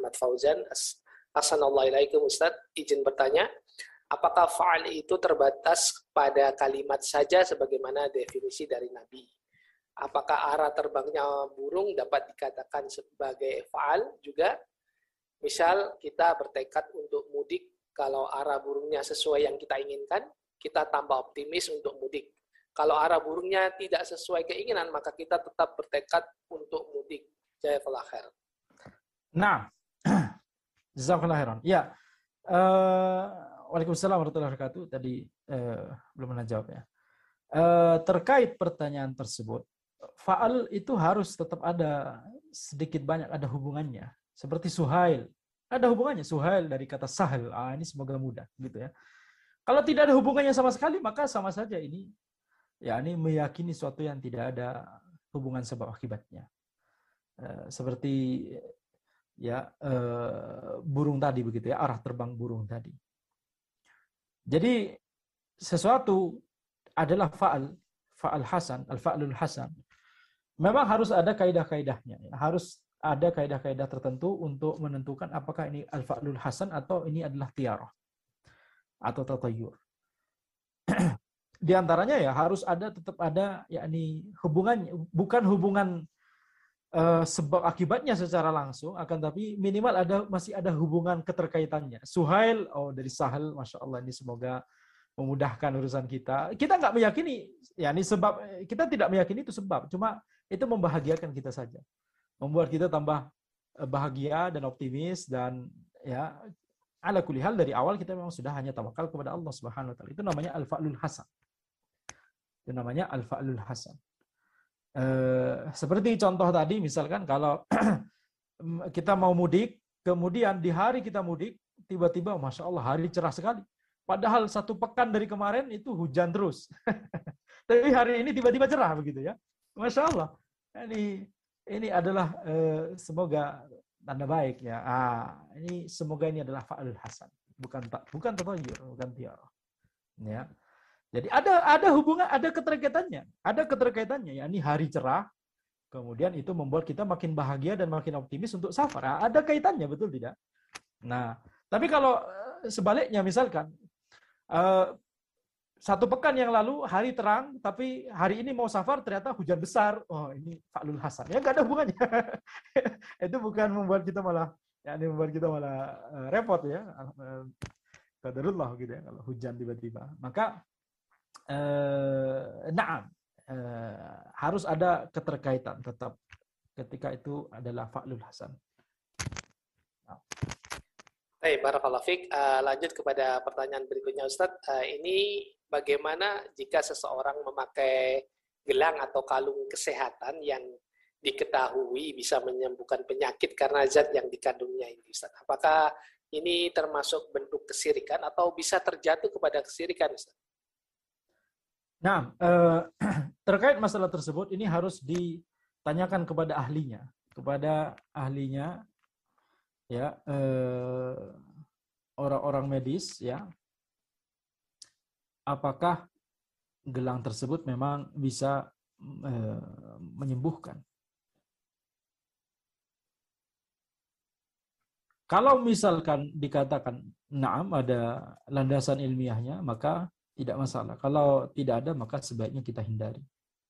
Muhammad Fauzan. Assalamualaikum Ustaz, izin bertanya, apakah fa'al itu terbatas pada kalimat saja sebagaimana definisi dari Nabi? Apakah arah terbangnya burung dapat dikatakan sebagai fa'al juga? Misal kita bertekad untuk mudik, kalau arah burungnya sesuai yang kita inginkan, kita tambah optimis untuk mudik. Kalau arah burungnya tidak sesuai keinginan, maka kita tetap bertekad untuk mudik. Jazakallahu khair. Nah, jazakallahu khairan. Ya, waalaikumsalam warahmatullahi wabarakatuh. Tadi belum pernah jawab ya. Terkait pertanyaan tersebut, fa'al itu harus tetap ada sedikit banyak ada hubungannya. Seperti Suhail, ada hubungannya. Suhail dari kata sahil, ini semoga mudah, gitu ya. Kalau tidak ada hubungannya sama sekali, maka sama saja ini, ya ini meyakini sesuatu yang tidak ada hubungan sebab akibatnya. Seperti ya burung tadi begitu ya, arah terbang burung tadi. Jadi sesuatu adalah fa'al hasan, al-fa'lul hasan. Memang harus ada kaidah-kaidahnya, ya. Harus ada kaidah-kaidah tertentu untuk menentukan apakah ini al-fa'lul hasan atau ini adalah tiarah atau tatayyur. Di antaranya ya harus ada, tetap ada yakni hubungannya, bukan hubungan sebab akibatnya secara langsung, akan tapi minimal masih ada hubungan keterkaitannya. Suhail, dari Sahal, masya Allah, ini semoga memudahkan urusan kita. Kita nggak meyakini, ya ini sebab, kita tidak meyakini itu sebab, cuma itu membahagiakan kita saja, membuat kita tambah bahagia dan optimis, dan ya ala kulli hal dari awal kita memang sudah hanya tawakal kepada Allah Subhanahu wa taala. Itu namanya al-fa'lul hasan. Itu namanya al-fa'lul hasan. Seperti contoh tadi, misalkan kalau kita mau mudik, kemudian di hari kita mudik, tiba-tiba Masya Allah hari cerah sekali. Padahal 1 pekan dari kemarin itu hujan terus. Tapi hari ini tiba-tiba cerah begitu ya. Masya Allah. Ini adalah semoga tanda baik ya. Ini semoga ini adalah fa'alul hasan. Bukan tatayyur, bukan tiarah. Ya. Jadi ada hubungan, ada keterkaitannya. Ya, ini hari cerah, kemudian itu membuat kita makin bahagia dan makin optimis untuk safar. Ada kaitannya, betul tidak? Nah, tapi kalau sebaliknya, misalkan 1 pekan yang lalu hari terang, tapi hari ini mau safar ternyata hujan besar. Oh, ini fa'lul hasan. Ya nggak ada hubungannya. Itu bukan membuat kita malah, ya ini membuat kita malah repot ya. Qadarullah gitu ya kalau hujan tiba-tiba. Maka harus ada keterkaitan tetap ketika itu adalah fa'lul hasan. Baik, barakallahu fiik. Lanjut kepada pertanyaan berikutnya Ustadz. Ini bagaimana jika seseorang memakai gelang atau kalung kesehatan yang diketahui bisa menyembuhkan penyakit karena zat yang dikandungnya ini Ustadz? Apakah ini termasuk bentuk kesirikan atau bisa terjatuh kepada kesirikan Ustadz? Nah, terkait masalah tersebut ini harus ditanyakan kepada ahlinya, ya, orang-orang medis, ya, apakah gelang tersebut memang bisa menyembuhkan. Kalau misalkan dikatakan na'am, ada landasan ilmiahnya, maka tidak masalah. Kalau tidak ada, maka sebaiknya kita hindari.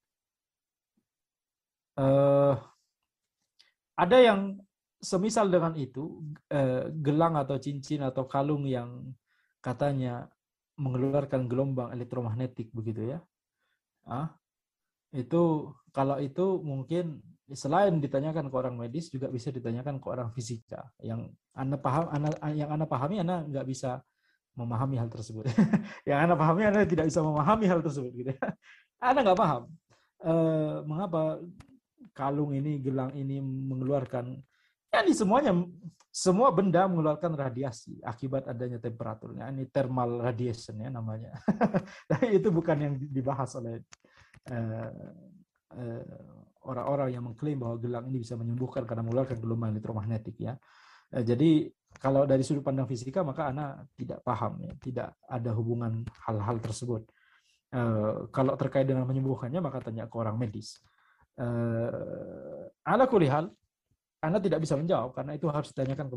Ada yang semisal dengan itu, gelang atau cincin atau kalung yang katanya mengeluarkan gelombang elektromagnetik begitu ya. Itu kalau itu mungkin selain ditanyakan ke orang medis juga bisa ditanyakan ke orang fisika. Yang Anda pahami Anda nggak bisa memahami hal tersebut. Yang Anda pahami Anda tidak bisa memahami hal tersebut gitu ya. Anda nggak paham mengapa kalung ini, gelang ini mengeluarkan, ya ini semua benda mengeluarkan radiasi akibat adanya temperaturnya. Ini thermal radiation ya namanya. Tapi itu bukan yang dibahas oleh orang-orang yang mengklaim bahwa gelang ini bisa menyembuhkan karena mengeluarkan gelombang elektromagnetik ya. Jadi kalau dari sudut pandang fisika maka Anda tidak paham ya, tidak ada hubungan hal-hal tersebut. Kalau terkait dengan menyembuhkannya maka tanya ke orang medis. Ala kulli hal Anda tidak bisa menjawab karena itu harus ditanyakan